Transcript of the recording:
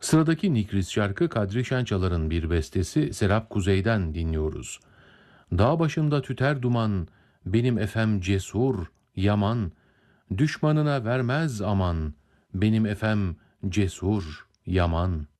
Sıradaki Nigris şarkı Kadri Şençalar'ın bir bestesi, Serap Kuzey'den dinliyoruz. Dağ başında tüter duman, benim efem cesur, yaman, düşmanına vermez aman, benim efem cesur, yaman.